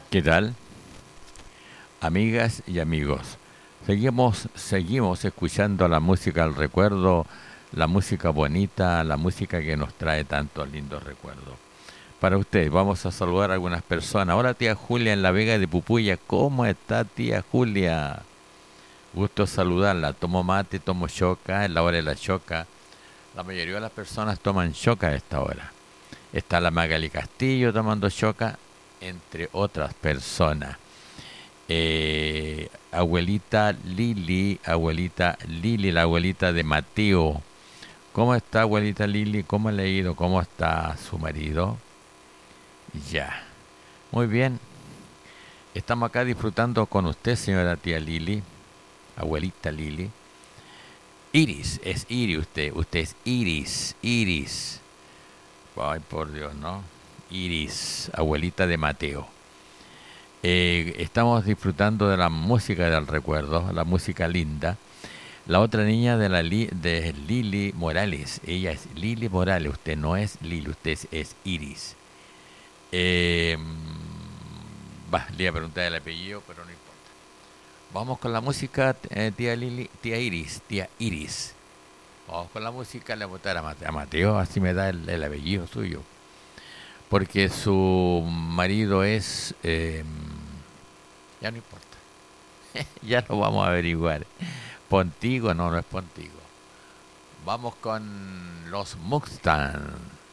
¿Qué tal, amigas y amigos? Seguimos escuchando la música del recuerdo, la música bonita, la música que nos trae tantos lindos recuerdos. Para usted, vamos a saludar a algunas personas. Hola, tía Julia en la Vega de Pupuya. ¿Cómo está, tía Julia? Gusto saludarla. Tomo mate, tomo choca, es la hora de la choca. La mayoría de las personas toman choca a esta hora. Está la Magali Castillo tomando choca, entre otras personas. Abuelita Lili, la abuelita de Mateo. ¿Cómo está, abuelita Lili? ¿Cómo le ha ido? ¿Cómo está su marido? Ya. Muy bien. Estamos acá disfrutando con usted, señora tía Lili, abuelita Lili. Iris, es Iris usted. Usted es Iris, Iris. Ay, por Dios, ¿no? Iris, abuelita de Mateo. Estamos disfrutando de la música del recuerdo, la música linda. La otra niña de Lili Morales, ella es Lili Morales, usted no es Lili, usted es Iris. Eh, le iba a preguntar el apellido, pero no importa. Vamos con la música, tía Lili, tía Iris, tía Iris. Vamos con la música, le voy a votar a Mateo, así me da el apellido suyo. Porque su marido es... ya no importa. Ya lo vamos a averiguar. Pontigo, no, no es Pontigo. Vamos con los Mustang.